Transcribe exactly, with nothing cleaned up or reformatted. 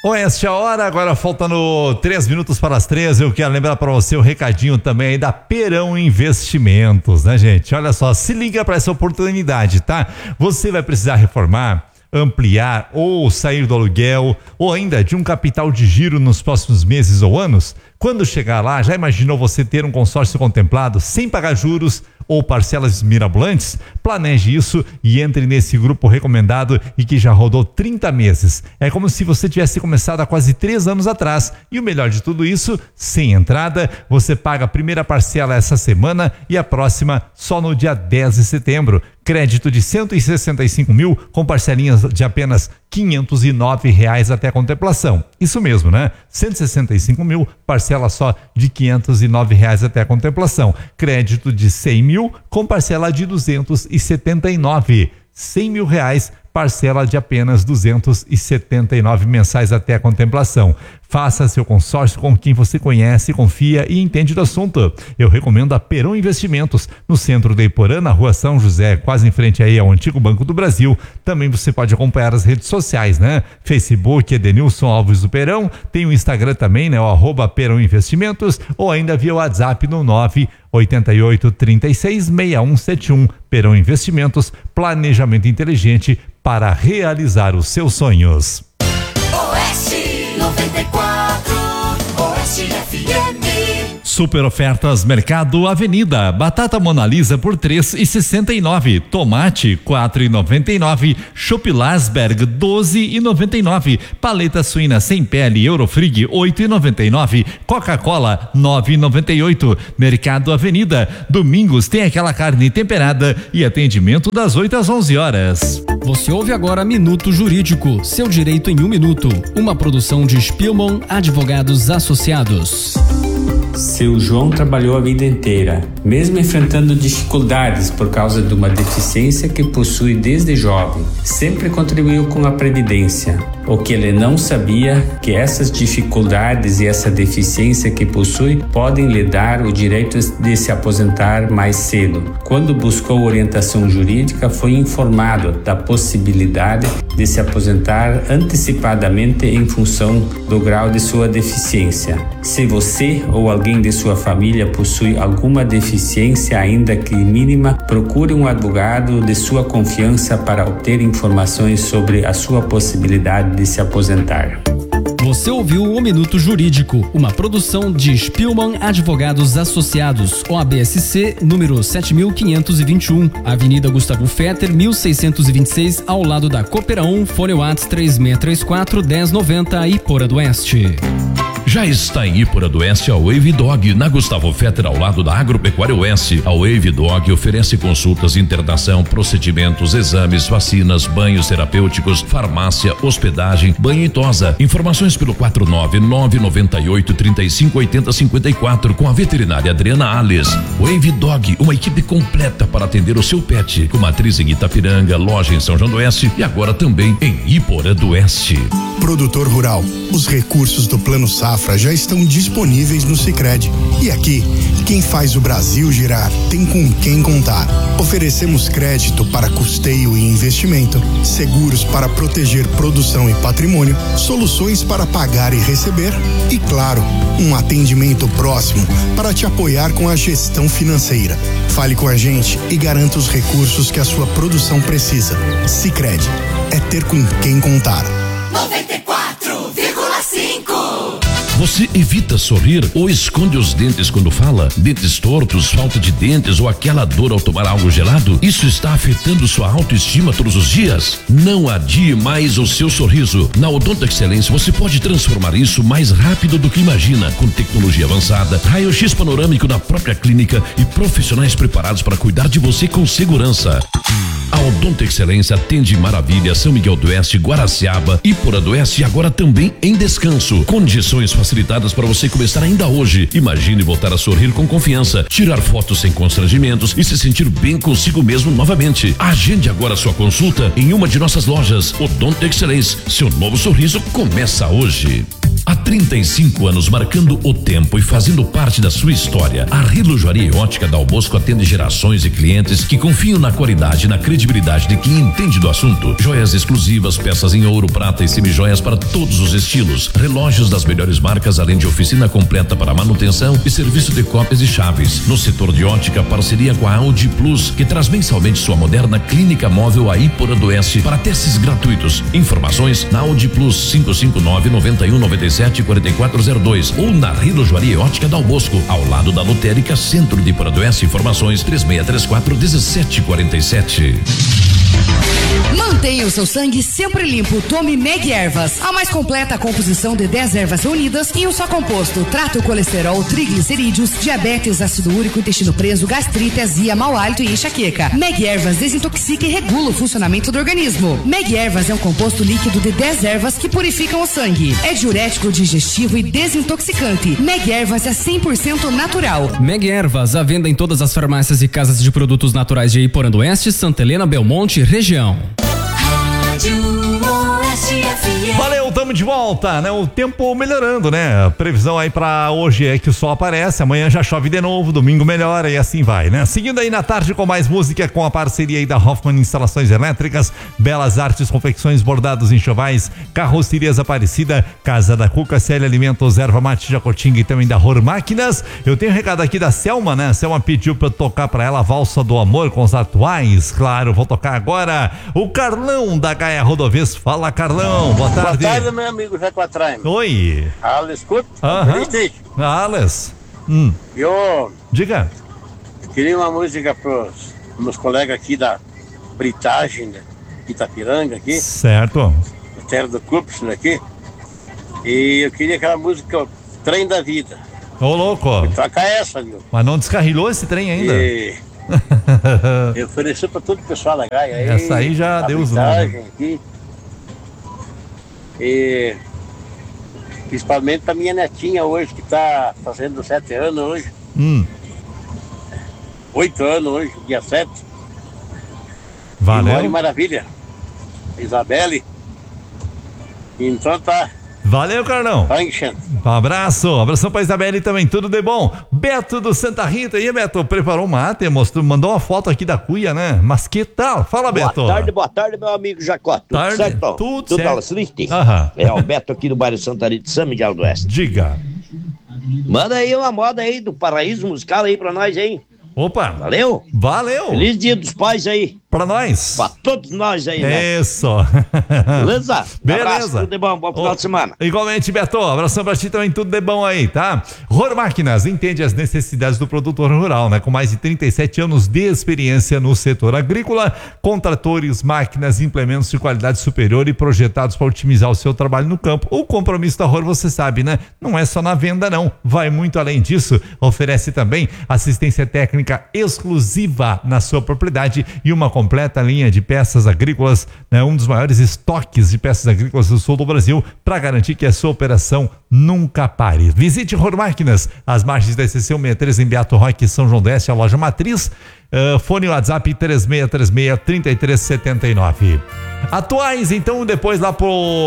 Oeste a hora, agora faltando três minutos para as três, eu quero lembrar para você o recadinho também aí da Perão Investimentos, né, gente? Olha só, se liga para essa oportunidade, tá? Você vai precisar reformar, ampliar ou sair do aluguel ou ainda de um capital de giro nos próximos meses ou anos? Quando chegar lá, já imaginou você ter um consórcio contemplado sem pagar juros ou parcelas mirabolantes? Planeje isso e entre nesse grupo recomendado e que já rodou trinta meses. É como se você tivesse começado há quase três anos atrás. E o melhor de tudo isso, sem entrada, você paga a primeira parcela essa semana e a próxima só no dia dez de setembro. Crédito de cento e sessenta e cinco mil com parcelinhas de apenas quinhentos e nove reais até a contemplação. Isso mesmo, né? cento e sessenta e cinco mil, parcela só de quinhentos e nove reais até a contemplação. Crédito de cem mil com parcela de duzentos e setenta e nove. cem mil reais, parcela de apenas duzentos e setenta e nove mensais até a contemplação. Faça seu consórcio com quem você conhece, confia e entende do assunto. Eu recomendo a Perão Investimentos, no centro de Iporã, na rua São José, quase em frente aí ao antigo Banco do Brasil. Também você pode acompanhar as redes sociais, né? Facebook, Edenilson Alves do Perão, tem o Instagram também, né? O arroba Perão Investimentos, ou ainda via WhatsApp no nove oito oito, três seis, seis um sete um. Perão Investimentos, planejamento inteligente para realizar os seus sonhos. Oeste noventa e quatro, Oeste F M. Super ofertas Mercado Avenida. Batata Mona Lisa por três e sessenta e nove. Tomate quatro e noventa e nove. Chopp Lasberg doze e noventa e nove. Paleta suína sem pele Eurofrig oito e noventa e nove. Coca-Cola nove e noventa e oito. Mercado Avenida. Domingos tem aquela carne temperada e atendimento das oito às onze horas. Você ouve agora Minuto Jurídico, seu direito em um minuto. Uma produção de Spielmann Advogados Associados. Seu João trabalhou a vida inteira, mesmo enfrentando dificuldades por causa de uma deficiência que possui desde jovem. Sempre contribuiu com a previdência. O que ele não sabia que essas dificuldades e essa deficiência que possui podem lhe dar o direito de se aposentar mais cedo. Quando buscou orientação jurídica, foi informado da possibilidade de se aposentar antecipadamente em função do grau de sua deficiência. Se você ou alguém de sua família possui alguma deficiência, ainda que mínima, procure um advogado de sua confiança para obter informações sobre a sua possibilidade de se aposentar. Você ouviu o Minuto Jurídico, uma produção de Spielmann Advogados Associados, O A B S C, número sete mil quinhentos e vinte e um, Avenida Gustavo Fetter, mil seiscentos e vinte e seis, ao lado da Cooperão, Fone WhatsApp três seis três quatro, um zero nove zero, Iporã do Oeste. Já está em Iporã do Oeste a Wave Dog, na Gustavo Fetter, ao lado da Agropecuária Oeste. A Wave Dog oferece consultas, internação, procedimentos, exames, vacinas, banhos terapêuticos, farmácia, hospedagem, banho e tosa. Informações pelo quatro nove nove nove oito, três cinco oito zero cinco quatro com a veterinária Adriana Alves. Wave Dog, uma equipe completa para atender o seu pet, com matriz em Itapiranga, loja em São João do Oeste e agora também em Iporã do Oeste. Produtor rural, os recursos do Plano Safra já estão disponíveis no Sicredi. E aqui, quem faz o Brasil girar tem com quem contar. Oferecemos crédito para custeio e investimento, seguros para proteger produção e patrimônio, soluções para pagar e receber e, claro, um atendimento próximo para te apoiar com a gestão financeira. Fale com a gente e garanta os recursos que a sua produção precisa. Sicredi, é ter com quem contar. noventa e quatro vírgula cinco. Você evita sorrir ou esconde os dentes quando fala? Dentes tortos, falta de dentes ou aquela dor ao tomar algo gelado? Isso está afetando sua autoestima todos os dias? Não adie mais o seu sorriso. Na Odonto Excelência você pode transformar isso mais rápido do que imagina, com tecnologia avançada, raio-x panorâmico na própria clínica e profissionais preparados para cuidar de você com segurança. A Odonto Excelência atende Maravilha, São Miguel do Oeste, Guaraciaba, Iporã do Oeste e agora também em Descanso. Condições facilitadas para você começar ainda hoje. Imagine voltar a sorrir com confiança, tirar fotos sem constrangimentos e se sentir bem consigo mesmo novamente. Agende agora sua consulta em uma de nossas lojas. Odonto Excelência, seu novo sorriso começa hoje. Até trinta e cinco anos marcando o tempo e fazendo parte da sua história. A Relojoaria e Ótica Dal Bosco atende gerações de clientes que confiam na qualidade e na credibilidade de quem entende do assunto. Joias exclusivas, peças em ouro, prata e semijoias para todos os estilos. Relógios das melhores marcas, além de oficina completa para manutenção e serviço de cópias e chaves. No setor de ótica, parceria com a Audi Plus, que traz mensalmente sua moderna clínica móvel aí por Oeste para testes gratuitos. Informações na Audi Plus cinco cinco nove, nove um nove sete, quatro quatro zero dois ou na Relojoaria e Ótica Dal Bosco, ao lado da Lotérica Centro de Paradoeste. Informações três seis três quatro, um sete quatro sete. Mantenha o seu sangue sempre limpo. Tome Meg Ervas, a mais completa composição de dez ervas reunidas em um só composto. Trata o colesterol, triglicerídeos, diabetes, ácido úrico, intestino preso, gastrite, azia, mau hálito e enxaqueca. Meg Ervas desintoxica e regula o funcionamento do organismo. Meg Ervas é um composto líquido de dez ervas que purificam o sangue. É diurético, digestivo e desintoxicante. Meg Ervas é cem por cento natural. Meg Ervas, à venda em todas as farmácias e casas de produtos naturais de Iporã-do-Oeste, Santa Helena, Belmonte, região. Valeu, tamo de volta, né? O tempo melhorando, né? A previsão aí pra hoje é que o sol aparece, amanhã já chove de novo, domingo melhora e assim vai, né? Seguindo aí na tarde com mais música, com a parceria aí da Hoffman Instalações Elétricas, Belas Artes, confecções, bordados, enxovais, Carrocerias Aparecida, Casa da Cuca, C L Alimentos, Erva Mate, Jacotinga e também da Ror Máquinas. Eu tenho um recado aqui da Selma, né? A Selma pediu pra eu tocar pra ela a Valsa do Amor com os atuais, claro, vou tocar agora o Carlão da Gaia Rodovias. Fala, Carlão, boa tarde. Boa tarde, meu amigo Zé Quatraime. Oi. Alex, escuta. Aham. Alex. Hum. Eu Diga. queria uma música pros meus colegas aqui da Britagem, né? Itapiranga aqui. Certo. Da terra do Cupson aqui. E eu queria aquela música, o Trem da Vida. Ô, louco. Toca essa, viu? Mas não descarrilhou esse trem ainda? E... eu ofereci pra todo o pessoal da Gaia aí. Essa aí já deu os nomes. Aqui. E principalmente pra minha netinha hoje, que tá fazendo sete anos hoje. Hum. Oito anos hoje, dia sete. Valeu. Que maravilha. Isabelle. Então tá. Valeu, Carlão. Tá enchendo. Um abraço, abração pra Isabelle também, tudo de bom. Beto do Santa Rita, e aí, Beto, preparou um mate, mostrou, mandou uma foto aqui da cuia, né? Mas que tal? Fala, boa Beto. Boa tarde, boa tarde, meu amigo Jacó. Tudo tarde, certo? Tudo, tudo certo. Tudo Aham. É o Beto aqui do bairro Santa Rita, São Miguel do Oeste. Diga. Manda aí uma moda aí do paraíso musical aí pra nós, hein? Opa. Valeu? Valeu. Feliz Dia dos Pais aí. Pra nós. Pra todos nós aí, né? Isso. Beleza? Beleza. Abraço, tudo de bom, bom final oh, de semana. Igualmente, Beto, abração pra ti também, tudo de bom aí, tá? Ror Máquinas, entende as necessidades do produtor rural, né? Com mais de trinta e sete anos de experiência no setor agrícola, com tratores, máquinas, implementos de qualidade superior e projetados para otimizar o seu trabalho no campo. O compromisso da Ror, você sabe, né? Não é só na venda, não. Vai muito além disso. Oferece também assistência técnica exclusiva na sua propriedade e uma completa linha de peças agrícolas, né? Um dos maiores estoques de peças agrícolas do sul do Brasil, para garantir que a sua operação nunca pare. Visite Ror Máquinas, as margens da S C cento e sessenta e três em Beato Roque, São João do Oeste, a loja matriz. Uh, fone WhatsApp três seis três seis, três três sete nove. Atuais, então, depois lá pro